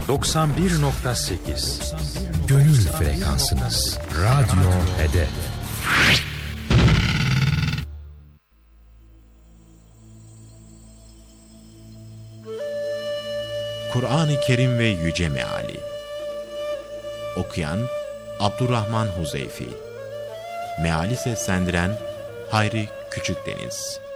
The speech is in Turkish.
91.8 Gönül frekansınız. Radyo Hedef. Kur'an-ı Kerim ve Yüce Meali. Okuyan Abdurrahman Huzeyfi. Meali seslendiren Hayri Küçükdeniz.